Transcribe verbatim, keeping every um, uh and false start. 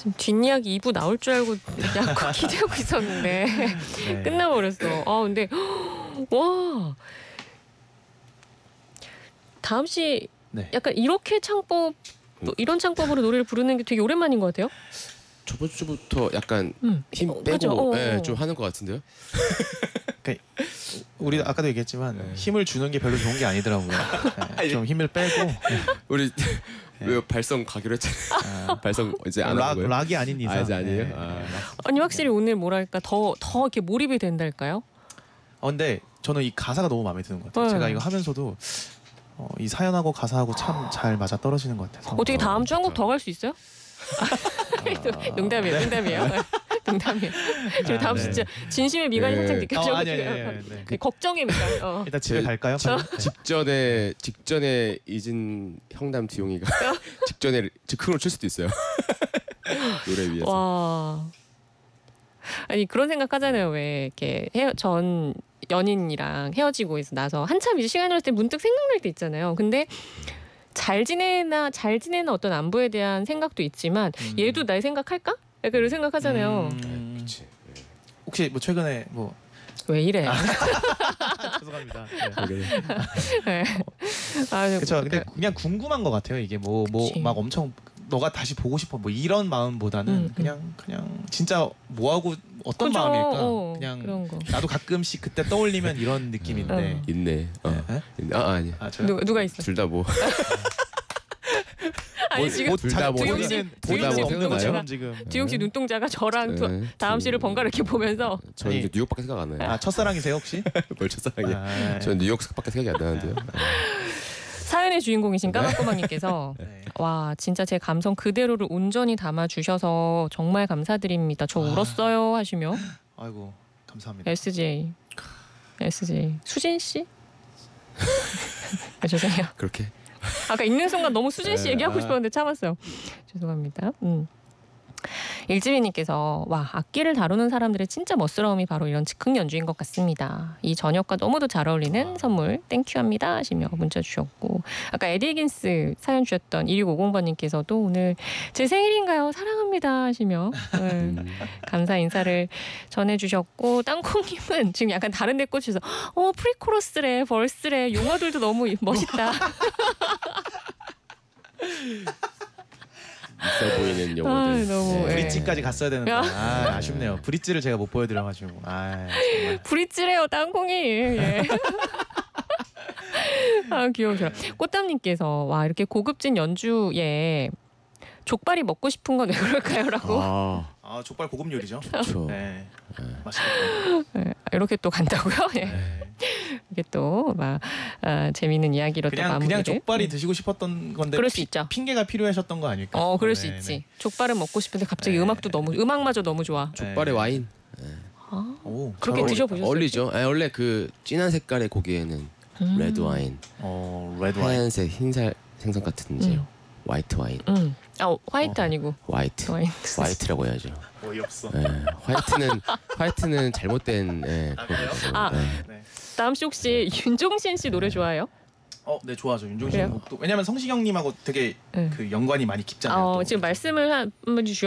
지금 뒷이야기 이 부 나올 줄 알고 약간 기대하고 있었는데 네. 끝나버렸어. 아 근데 와 다음 씨 네. 약간 이렇게 창법 이런 창법으로 노래를 부르는 게 되게 오랜만인 것 같아요. 저번 주부터 약간 음. 힘 빼고 어, 어, 네, 좀 하는 것 같은데요. 그러니까 우리 아까도 얘기했지만 네. 힘을 주는 게 별로 좋은 게 아니더라고요. 네, 좀 힘을 빼고 우리 왜 발성 가기로 했잖아요. 아. 발성 이제 안 하고요. 락이 아닌 이상. 아, 이제 아니에요. 네. 아. 아니 확실히 오늘 뭐랄까 더 더 이렇게 몰입이 된달까요? 어, 근데 저는 이 가사가 너무 마음에 드는 것 같아요. 네. 제가 이거 하면서도 어, 이 사연하고 가사하고 참 잘 맞아 떨어지는 것 같아서. 어떻게 다음 주 한 곡 더 갈 수 있어요? 아, 농담이에요, 네. 농담이에요. 농담이에요. 지금 다음 주 아, 네. 진짜 진심의 미간이 네. 살짝 느껴져가지고 어, 아니, 아니, 아니, 아니, 네. 네, 걱정의 미간. 어. 일단 집에 갈까요? 저... 직전에 직전에 이진 형남 지용이가 직전에 즉흥으로 칠 수도 있어요. 노래 위해서. 와. 아니 그런 생각하잖아요. 왜 이렇게 헤어 전 연인이랑 헤어지고 나서 한참 이제 시간이 흐를 때 문득 생각날 때 있잖아요. 근데 잘 지내나 잘 지내는 어떤 안부에 대한 생각도 있지만 음. 얘도 날 생각할까? 약간 이런 생각하잖아요. 음. 그치. 혹시 뭐 최근에 뭐 왜 이래? 아, 죄송합니다. 네. 아, 그렇죠. 근데 그냥 궁금한 것 같아요. 이게 뭐 뭐 막 엄청 너가 다시 보고 싶어 뭐 이런 마음보다는 음, 음. 그냥 그냥 진짜 뭐 하고 어떤 그죠? 마음일까? 어, 그냥 나도 가끔씩 그때 떠올리면 이런 느낌인데 어. 있네. 어. 네? 아 아니. 아, 누, 누가 있어? 둘 다 뭐. 아니 지금 두용 씨, 두용 씨 눈동자가 지금 두용 씨 눈동자가 저랑 네. 다음 씨를 번갈아 이렇게 보면서 저는 이제 뉴욕밖에 생각 안 나요. 아 첫사랑이세요 혹시? 뭘 첫사랑이야? 아, 저는 뉴욕밖에 생각이 안 나는데요. 사연의 주인공이신 까마꼬마님께서 네. 와 진짜 제 감성 그대로를 온전히 담아주셔서 정말 감사드립니다. 저 울었어요 하시며 아이고 감사합니다. 에스제이 에스제이 수진 씨? 아, 죄송해요. 그렇게 아까 읽는 순간 너무 수진 씨 얘기하고 싶었는데 참았어요. 죄송합니다. 음. 일지민님께서 와 악기를 다루는 사람들의 진짜 멋스러움이 바로 이런 즉흥 연주인 것 같습니다. 이 저녁과 너무도 잘 어울리는 선물 땡큐합니다 하시며 문자 주셨고 아까 에디 히긴스 사연 주셨던 일육오공번님께서도 오늘 제 생일인가요? 사랑합니다 하시며 네, 감사 인사를 전해주셨고 땅콩님은 지금 약간 다른 데 꽂혀서 어 프리코러스래 벌스래 용어들도 너무 멋있다. 있어 보이는 용어들. 아, 너무, 네. 브릿지까지 갔어야 되는데 아, 아쉽네요. 브릿지를 제가 못 보여드려가지고. 아, 정말. 브릿지래요 땅콩이. 예. 아 귀여우셔. 꽃담님께서 와 이렇게 고급진 연주에 족발이 먹고 싶은 건 왜 그럴까요?라고. 아, 아 족발 고급 요리죠. 좋죠. 네, 네. 맛있겠다. 네, 이렇게 또 간다고요? 네. 네. 이게 또 막 아, 재미있는 이야기로 그냥, 또 마무리를. 그냥 족발이 드시고 싶었던 건데. 그럴 수 피, 있죠. 핑계가 필요하셨던 거 아닐까? 어, 그럴 수 네, 있지. 네. 족발을 먹고 싶은데 갑자기 네. 음악도 너무 음악마저 너무 좋아. 족발에 네. 와인. 네. 아, 오, 그렇게 드셔보셨어요? 어울리죠. 아, 원래 그 진한 색깔의 고기에는 음. 레드 와인, 어, 레드 와인, 하얀색 흰살 생선 같은 이제 음. 화이트 와인. 음. 아 화이트 어. 아니고 화이트. 와인. 화이트라고 해야죠. 어이없어. 네. 화이트는 화이트는 잘못된 네, 그거거든요. 아, 네. 네. 다음 씨 혹시 윤종신 씨 노래 좋아해요? 어, 네 좋아하죠. 윤종신 곡도 왜냐면 성시경님하고 되게 네. 그 연관이 많이 깊잖아요. 어, 지금 말씀을 한번 주시.